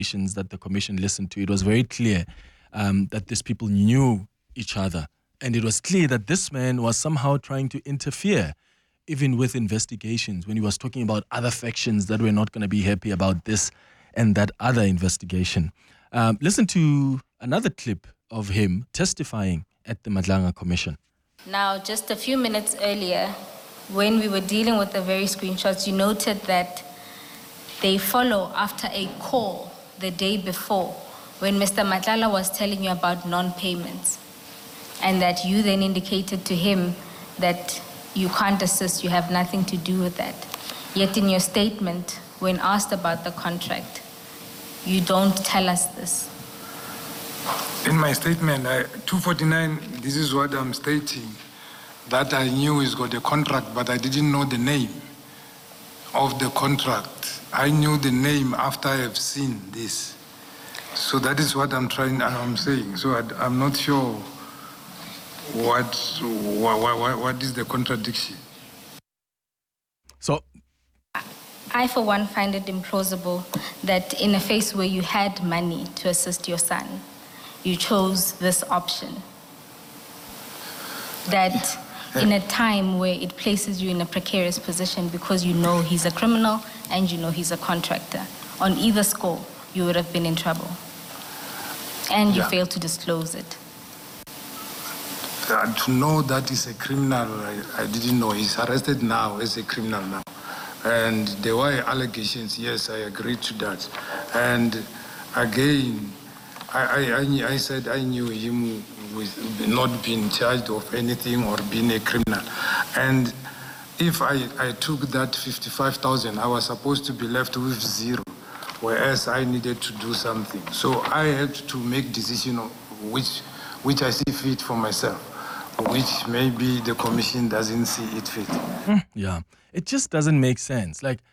that the commission listened to, it was very clear that these people knew each other. And it was clear that this man was somehow trying to interfere, even with investigations, when he was talking about other factions that were not going to be happy about this and that other investigation. Listen to another clip of him testifying at the Madlanga Commission. Now, just a few minutes earlier, when we were dealing with the very screenshots, you noted that they follow after a call the day before when Mr. Matlala was telling you about non-payments, and that you then indicated to him that you can't assist, you have nothing to do with that. Yet in your statement, when asked about the contract, you don't tell us this. In my statement, 249, this is what I'm stating, that I knew he's got a contract, but I didn't know the name of the contract. I knew the name after I have seen this. So that is what I'm saying. So I'm not sure what is the contradiction. So I, for one, find it implausible that in a phase where you had money to assist your son, you chose this option. That in a time where it places you in a precarious position because you know he's a criminal and you know he's a contractor. On either score, you would have been in trouble. And you failed to disclose it. To know that he's a criminal, I didn't know. He's arrested now as a criminal now. And there were allegations, yes, I agree to that. And again, I said I knew him with not being charged of anything or being a criminal. And if I took that 55,000, I was supposed to be left with zero, whereas I needed to do something. So I had to make decision of which I see fit for myself, which maybe the commission doesn't see it fit. Yeah, it just doesn't make sense. Like,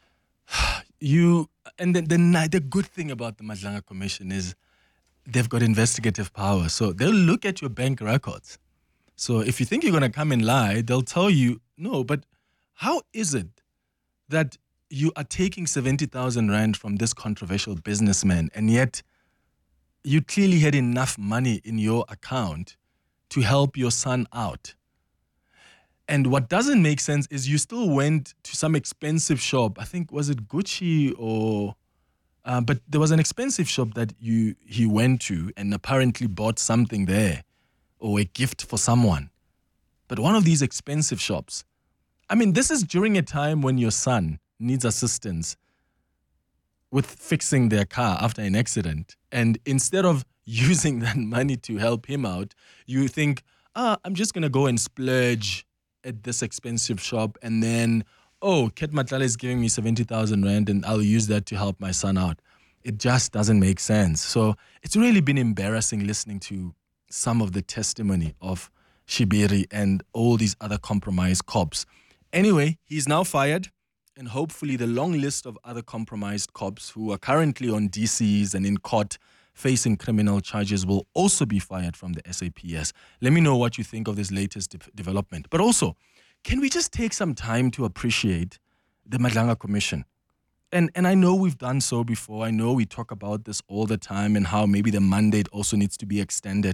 the good thing about the Madlanga Commission is they've got investigative power. So they'll look at your bank records. So if you think you're going to come and lie, they'll tell you, no, but how is it that you are taking 70,000 rand from this controversial businessman and yet you clearly had enough money in your account to help your son out? And what doesn't make sense is you still went to some expensive shop. I think, was it Gucci or... but there was an expensive shop that he went to and apparently bought something there or a gift for someone. But one of these expensive shops, I mean, this is during a time when your son needs assistance with fixing their car after an accident. And instead of using that money to help him out, you think, I'm just going to go and splurge at this expensive shop and then, Ket Matlala is giving me 70,000 rand and I'll use that to help my son out. It just doesn't make sense. So it's really been embarrassing listening to some of the testimony of Shibiri and all these other compromised cops. Anyway, he's now fired, and hopefully the long list of other compromised cops who are currently on DCs and in court facing criminal charges will also be fired from the SAPS. Let me know what you think of this latest development. But also, can we just take some time to appreciate the Madlanga Commission? And I know we've done so before. I know we talk about this all the time and how maybe the mandate also needs to be extended.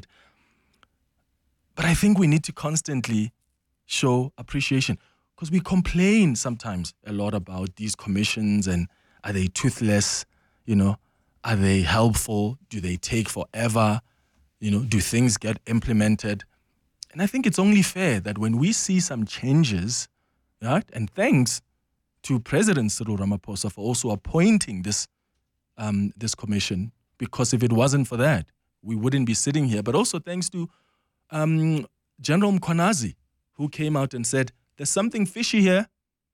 But I think we need to constantly show appreciation because we complain sometimes a lot about these commissions and are they toothless? Are they helpful? Do they take forever? Do things get implemented? And I think it's only fair that when we see some changes, right, and thanks to President Cyril Ramaphosa for also appointing this commission, because if it wasn't for that, we wouldn't be sitting here. But also thanks to General Mkhwanazi, who came out and said, there's something fishy here.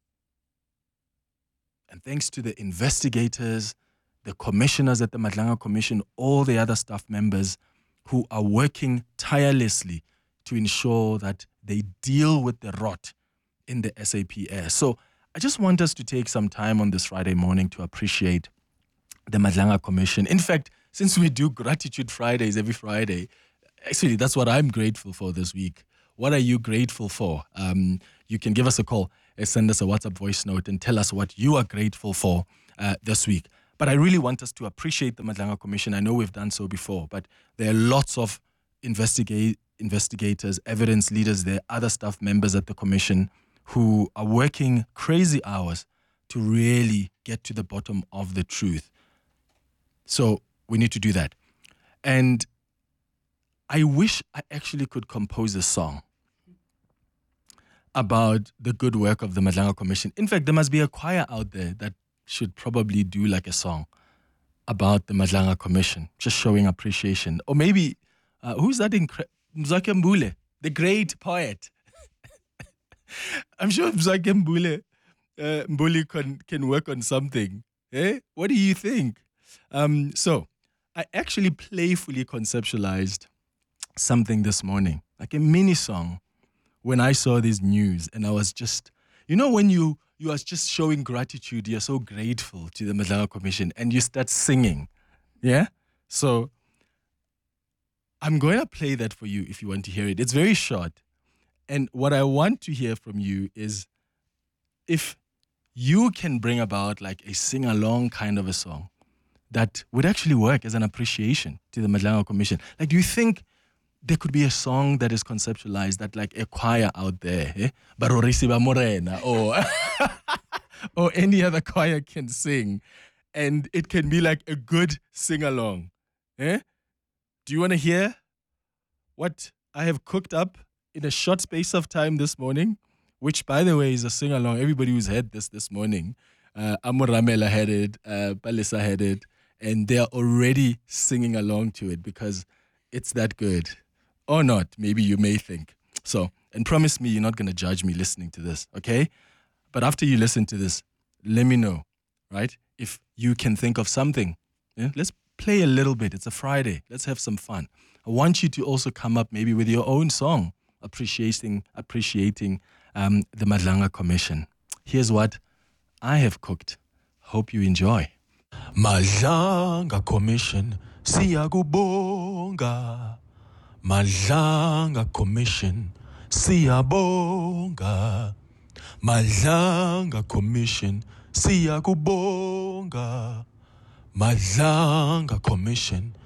And thanks to the investigators, the commissioners at the Madlanga Commission, all the other staff members who are working tirelessly to ensure that they deal with the rot in the SAPS. So I just want us to take some time on this Friday morning to appreciate the Madlanga Commission. In fact, since we do Gratitude Fridays every Friday, actually, that's what I'm grateful for this week. What are you grateful for? You can give us a call, send us a WhatsApp voice note and tell us what you are grateful for this week. But But I really want us to appreciate the Madlanga Commission. I know we've done so before, but there are lots of investigators, evidence leaders, there are other staff members at the commission who are working crazy hours to really get to the bottom of the truth. So we need to do that. And I wish I actually could compose a song about the good work of the Madlanga Commission. In fact, there must be a choir out there that should probably do like a song about the Madlanga Commission, just showing appreciation. Or maybe, who's that? Mzwakhe Mbule, the great poet. I'm sure Mzwakhe Mbule can work on something. Eh? What do you think? So I actually playfully conceptualized something this morning, like a mini song, when I saw this news. And I was just, when you are just showing gratitude, you're so grateful to the Madlanga Commission, and you start singing. Yeah? So I'm going to play that for you if you want to hear it. It's very short. And what I want to hear from you is if you can bring about like a sing-along kind of a song that would actually work as an appreciation to the Madlanga Commission. Like, do you think there could be a song that is conceptualized that like a choir out there, Barorisi ba Morena, or any other choir can sing, and it can be like a good sing-along? Do you want to hear what I have cooked up in a short space of time this morning? Which, by the way, is a sing-along. Everybody who's heard this morning, Amoramela had it, Palisa had it, and they're already singing along to it because it's that good. Or not, maybe you may think. So, and promise me you're not going to judge me listening to this, okay? But after you listen to this, let me know, right? If you can think of something. Yeah? Let's play a little bit. It's a Friday. Let's have some fun. I want you to also come up maybe with your own song, appreciating the Madlanga Commission. Here's what I have cooked. Hope you enjoy. Madlanga Commission, siyakubonga. Madlanga Commission, siyabonga. Madlanga Commission, siyakubonga. Madlanga Commission,